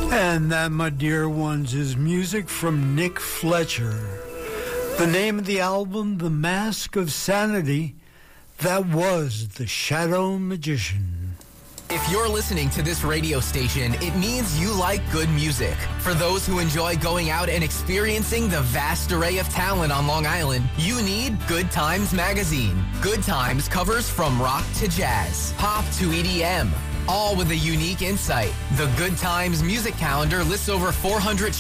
And that, my dear ones, is music from Nick Fletcher. The name of the album, The Mask of Sanity, that was The Shadow Magician. If you're listening to this radio station, it means you like good music. For those who enjoy going out and experiencing the vast array of talent on Long Island, you need Good Times Magazine. Good Times covers from rock to jazz, pop to EDM, all with a unique insight. The Good Times music calendar lists over 400